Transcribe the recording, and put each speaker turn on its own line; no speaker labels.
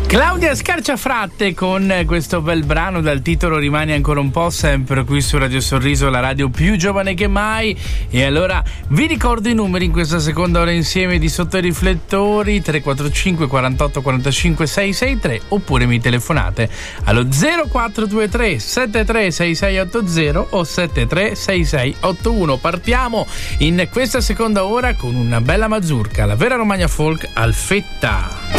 Claudia Scarciafratte con questo bel brano dal titolo Rimani ancora un po', sempre qui su Radio Sorriso, la radio più giovane che mai. E allora vi ricordo i numeri in questa seconda ora insieme di Sotto i Riflettori: 345 48 45 663, oppure mi telefonate allo 0423 73 6680 o 73 6681. Partiamo in questa seconda ora con una bella mazurka, la vera Romagna Folk Alfetta.